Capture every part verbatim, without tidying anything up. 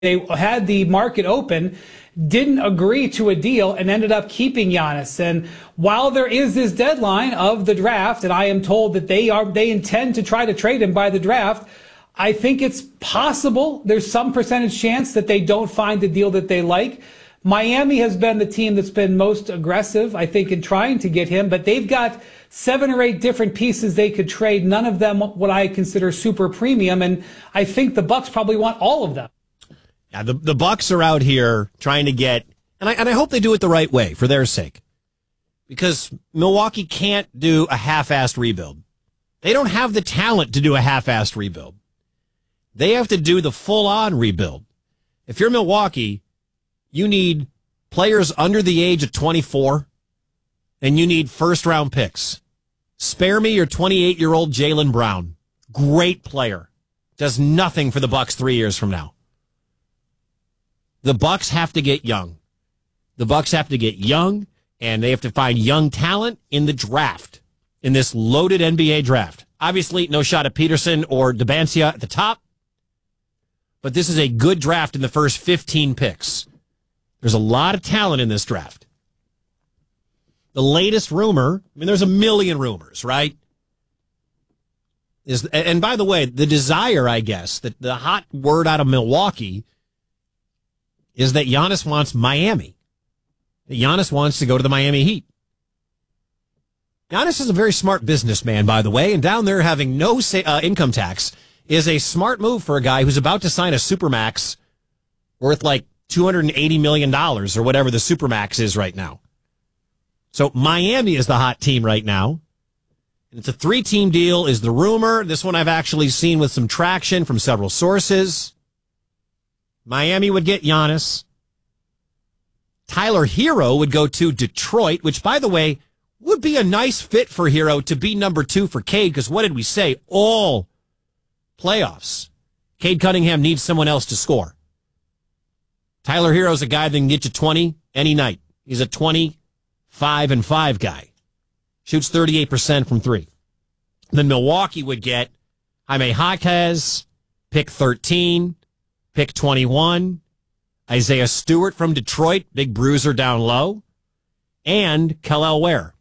They had the market open, didn't agree to a deal, and ended up keeping Giannis. And while there is this deadline of the draft, and I am told that they are they intend to try to trade him by the draft, I think it's possible there's some percentage chance that they don't find the deal that they like. Miami has been the team that's been most aggressive, I think, in trying to get him, but they've got seven or eight different pieces they could trade, none of them what I consider super premium, and I think the Bucks probably want all of them. Yeah, the, the Bucks are out here trying to get, and I, and I hope they do it the right way for their sake, because Milwaukee can't do a half-assed rebuild. They don't have the talent to do a half-assed rebuild. They have to do the full-on rebuild. If you're Milwaukee, you need players under the age of twenty-four, and you need first-round picks. Spare me your twenty-eight-year-old Jaylen Brown. Great player. Does nothing for the Bucks three years from now. The Bucks have to get young. The Bucks have to get young, and they have to find young talent in the draft, in this loaded N B A draft. Obviously, no shot at Peterson or Debancia at the top, but this is a good draft in the first fifteen picks. There's a lot of talent in this draft. The latest rumor, I mean, there's a million rumors, right? Is and by the way, the desire, I guess, that the hot word out of Milwaukee is that Giannis wants Miami. That Giannis wants to go to the Miami Heat. Giannis is a very smart businessman, by the way, and down there having no uh, income tax is a smart move for a guy who's about to sign a Supermax worth like two hundred eighty million dollars or whatever the Supermax is right now. So Miami is the hot team right now. And it's a three-team deal is the rumor. This one I've actually seen with some traction from several sources. Miami would get Giannis. Tyler Hero would go to Detroit, which, by the way, would be a nice fit for Hero to be number two for Cade, because what did we say? All playoffs. Cade Cunningham needs someone else to score. Tyler Hero's a guy that can get you twenty any night. He's a twenty-five and five guy. Shoots thirty-eight percent from three. Then Milwaukee would get Jaime Jaquez, pick thirteen. Pick twenty-one, Isaiah Stewart from Detroit, big bruiser down low, and Kel'el Ware.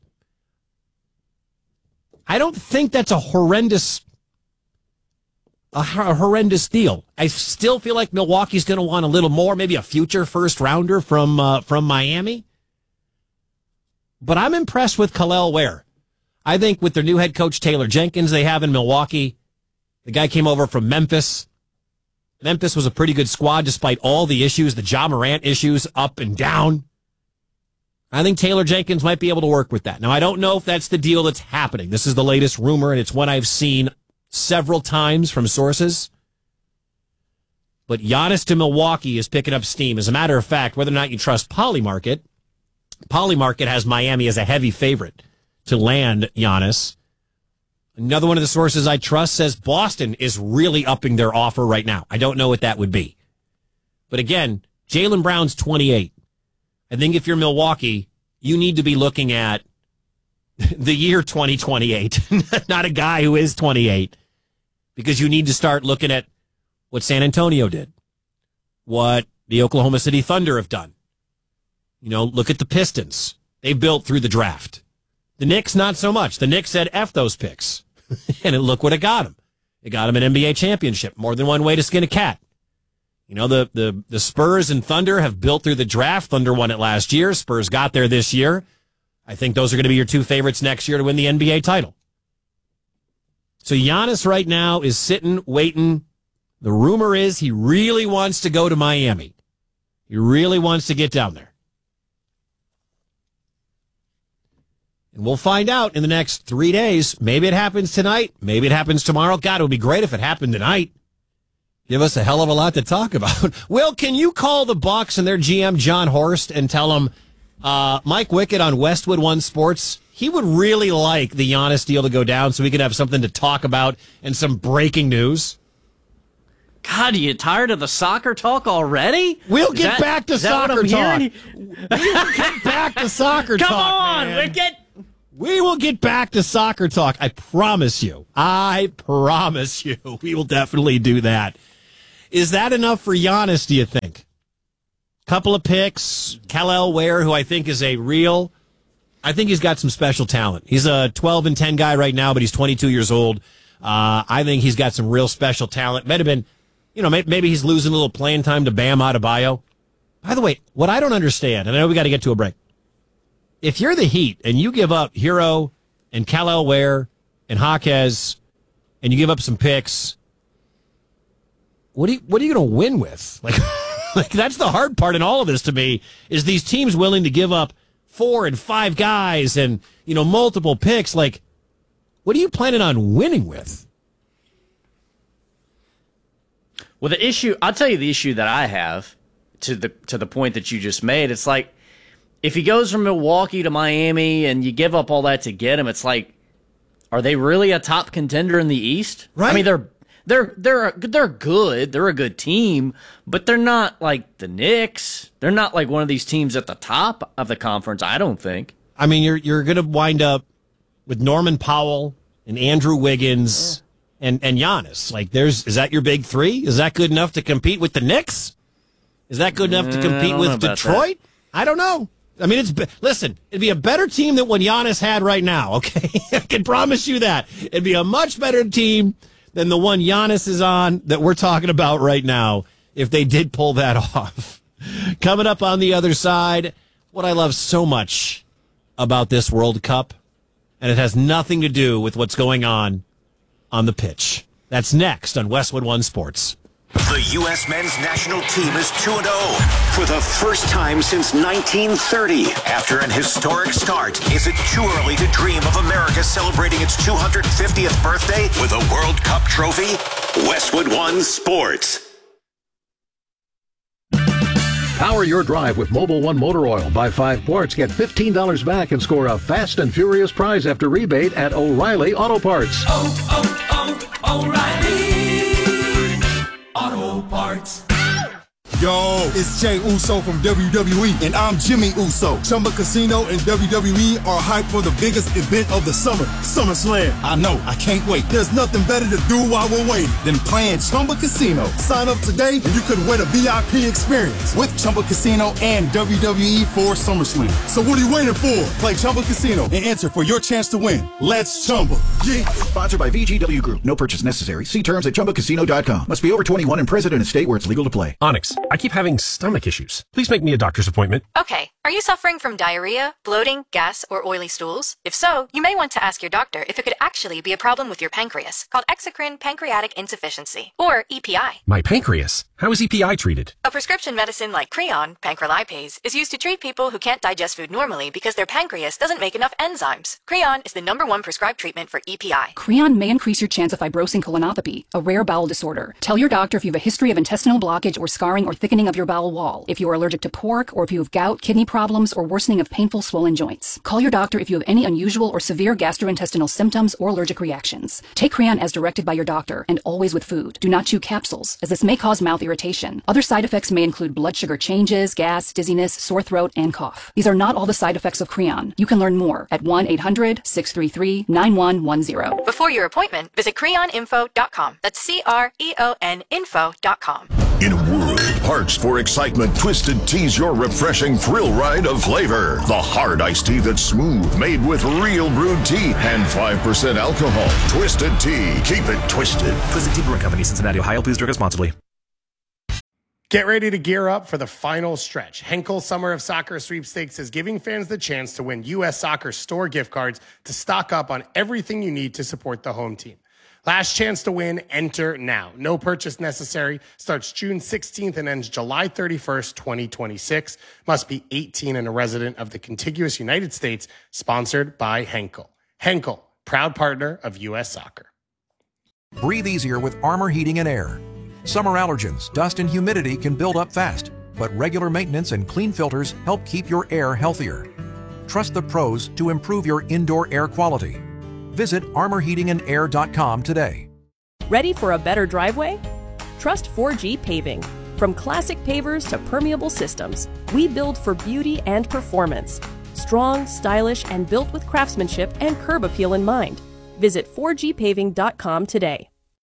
I don't think that's a horrendous, a horrendous deal. I still feel like Milwaukee's going to want a little more, maybe a future first rounder from uh, from Miami. But I'm impressed with Kel'el Ware. I think with their new head coach Taylor Jenkins they have in Milwaukee, the guy came over from Memphis. Memphis was a pretty good squad despite all the issues, the Ja Morant issues up and down. I think Taylor Jenkins might be able to work with that. Now, I don't know if that's the deal that's happening. This is the latest rumor, and it's one I've seen several times from sources. But Giannis to Milwaukee is picking up steam. As a matter of fact, whether or not you trust Polymarket, Polymarket has Miami as a heavy favorite to land Giannis. Another one of the sources I trust says Boston is really upping their offer right now. I don't know what that would be. But again, Jaylen Brown's twenty-eight. I think if you're Milwaukee, you need to be looking at the year twenty twenty-eight, not a guy who is twenty-eight, because you need to start looking at what San Antonio did, what the Oklahoma City Thunder have done. You know, look at the Pistons. They built through the draft. The Knicks, not so much. The Knicks said, F those picks. And look what it got them. It got them an N B A championship. More than one way to skin a cat. You know, the, the, the Spurs and Thunder have built through the draft. Thunder won it last year. Spurs got there this year. I think those are going to be your two favorites next year to win the N B A title. So Giannis right now is sitting, waiting. The rumor is he really wants to go to Miami. He really wants to get down there. And we'll find out in the next three days. Maybe it happens tonight. Maybe it happens tomorrow. God, it would be great if it happened tonight. Give us a hell of a lot to talk about. Will, can you call the Bucks and their G M, John Horst, and tell him uh, Mike Wickett on Westwood One Sports, he would really like the Giannis deal to go down so we could have something to talk about and some breaking news? God, are you tired of the soccer talk already? We'll Is get that, back to soccer talk. We'll get back to soccer Come talk. Come on, man. Wickett. We will get back to soccer talk. I promise you. I promise you. We will definitely do that. Is that enough for Giannis, do you think? Couple of picks, Kal-El Ware, who I think is a real, I think he's got some special talent. He's a twelve and ten guy right now, but he's twenty-two years old. Uh, I think he's got some real special talent. Might have been, you know, maybe he's losing a little playing time to Bam Adebayo. By the way, what I don't understand, and I know we got to get to a break. If you're the Heat and you give up Hero and Kal-El Ware and Jaquez and you give up some picks, what are you, what are you going to win with? Like, like, that's the hard part in all of this to me, is these teams willing to give up four and five guys and, you know, multiple picks. Like, what are you planning on winning with? Well, the issue, I'll tell you the issue that I have to the to the point that you just made. It's like, if he goes from Milwaukee to Miami and you give up all that to get him, it's like, are they really a top contender in the East? Right. I mean, they're they're they're they're good. They're a good team, but they're not like the Knicks. They're not like one of these teams at the top of the conference, I don't think. I mean, you're you're going to wind up with Norman Powell and Andrew Wiggins yeah. and and Giannis. Like, there's is that your big three? Is that good enough to compete with the Knicks? Is that good enough to compete with Detroit? That. I don't know. I mean, it's listen, it'd be a better team than what Giannis had right now, okay? I can promise you that. It'd be a much better team than the one Giannis is on that we're talking about right now if they did pull that off. Coming up on the other side, what I love so much about this World Cup, and it has nothing to do with what's going on on the pitch. That's next on Westwood One Sports. The U S men's national team is two and oh for the first time since nineteen thirty. After an historic start, is it too early to dream of America celebrating its two hundred fiftieth birthday with a World Cup trophy? Westwood One Sports. Power your drive with Mobil One Motor Oil. Buy five quarts, get fifteen dollars back, and score a fast and furious prize after rebate at O'Reilly Auto Parts. Oh, oh, oh, O'Reilly Auto Parts. Yo, it's Jay Uso from W W E, and I'm Jimmy Uso. Chumba Casino and W W E are hyped for the biggest event of the summer, SummerSlam. I know, I can't wait. There's nothing better to do while we're waiting than playing Chumba Casino. Sign up today and you could win a V I P experience with Chumba Casino and W W E for SummerSlam. So what are you waiting for? Play Chumba Casino and enter for your chance to win. Let's Chumba. Yeah. Sponsored by V G W Group. No purchase necessary. See terms at chumba casino dot com. Must be over twenty-one and present in a state where it's legal to play. Onyx, I keep having stomach issues. Please make me a doctor's appointment. Okay. Are you suffering from diarrhea, bloating, gas, or oily stools? If so, you may want to ask your doctor if it could actually be a problem with your pancreas, called exocrine pancreatic insufficiency, or E P I. My pancreas? How is E P I treated? A prescription medicine like Creon, pancrelipase, is used to treat people who can't digest food normally because their pancreas doesn't make enough enzymes. Creon is the number one prescribed treatment for E P I. Creon may increase your chance of fibrosing colonopathy, a rare bowel disorder. Tell your doctor if you have a history of intestinal blockage or scarring or thickening of your bowel wall, if you are allergic to pork, or if you have gout, kidney problems, or worsening of painful swollen joints. Call your doctor if you have any unusual or severe gastrointestinal symptoms or allergic reactions. Take Creon as directed by your doctor, and always with food. Do not chew capsules, as this may cause mouth irritation. Other side effects may include blood sugar changes, gas, dizziness, sore throat, and cough. These are not all the side effects of Creon. You can learn more at one eight hundred, six three three, nine one one zero. Before your appointment, visit creon info dot com. That's C R E O N info dot com. In a world parched for excitement, Twisted Tea's your refreshing thrill ride of flavor. The hard iced tea that's smooth, made with real brewed tea and five percent alcohol. Twisted Tea. Keep it twisted. Twisted Tea Brewing Company, Cincinnati, Ohio. Please drink responsibly. Get ready to gear up for the final stretch. Henkel Summer of Soccer Sweepstakes is giving fans the chance to win U S Soccer store gift cards to stock up on everything you need to support the home team. Last chance to win, enter now. No purchase necessary. Starts June sixteenth and ends July thirty-first, twenty twenty-six. Must be eighteen and a resident of the contiguous United States. Sponsored by Henkel. Henkel, proud partner of U S Soccer. Breathe easier with Armor Heating and Air. Summer allergens, dust, and humidity can build up fast, but regular maintenance and clean filters help keep your air healthier. Trust the pros to improve your indoor air quality. Visit armor heating and air dot com today. Ready for a better driveway? Trust four G Paving. From classic pavers to permeable systems, we build for beauty and performance. Strong, stylish, and built with craftsmanship and curb appeal in mind. Visit four G paving dot com today.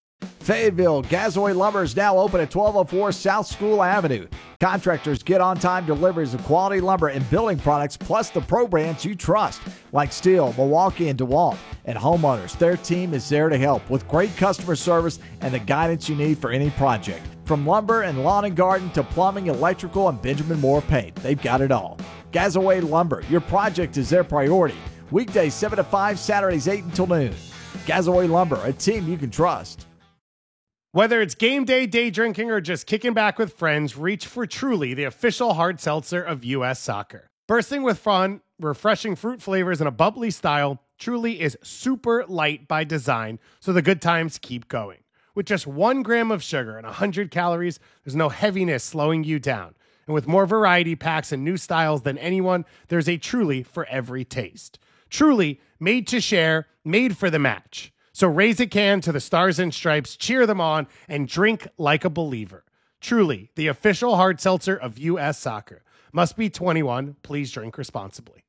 Fayetteville, Gazoy Lumber is now open at twelve oh four South School Avenue. Contractors get on-time deliveries of quality lumber and building products, plus the pro brands you trust, like Steel, Milwaukee, and DeWalt. And homeowners, their team is there to help with great customer service and the guidance you need for any project. From lumber and lawn and garden to plumbing, electrical, and Benjamin Moore paint, they've got it all. Gazoy Lumber, your project is their priority. Weekdays seven to five, Saturdays eight until noon. Gazoy Lumber, a team you can trust. Whether it's game day, day drinking, or just kicking back with friends, reach for Truly, the official hard seltzer of U S Soccer. Bursting with fun, refreshing fruit flavors, and a bubbly style, Truly is super light by design, so the good times keep going. With just one gram of sugar and one hundred calories, there's no heaviness slowing you down. And with more variety packs and new styles than anyone, there's a Truly for every taste. Truly, made to share, made for the match. So raise a can to the Stars and Stripes, cheer them on, and drink like a believer. Truly, the official hard seltzer of U S Soccer. Must be twenty-one. Please drink responsibly.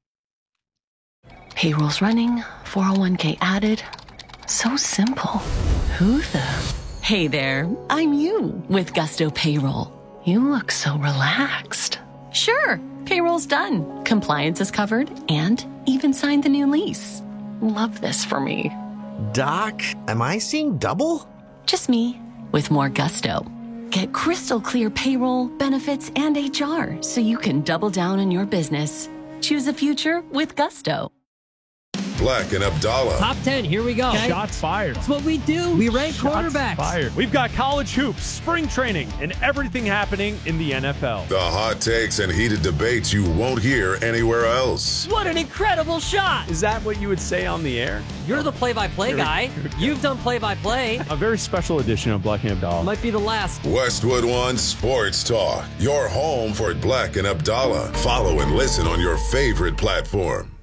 Payroll's running, four oh one k added. So simple. Who the? Hey there, I'm you with Gusto Payroll. You look so relaxed. Sure, payroll's done. Compliance is covered and even signed the new lease. Love this for me. Doc, am I seeing double? Just me, with more gusto. Get crystal clear payroll, benefits, and H R so you can double down on your business. Choose a future with Gusto. Black and Abdallah. Top ten, here we go. Okay. Shots fired. That's what we do. We rank Shots quarterbacks. Fired. We've got college hoops, spring training, and everything happening in the N F L. The hot takes and heated debates you won't hear anywhere else. What an incredible shot. Is that what you would say on the air? You're the play-by-play guy. You've done play-by-play. A very special edition of Black and Abdallah. Might be the last. Westwood One Sports Talk. Your home for Black and Abdallah. Follow and listen on your favorite platform.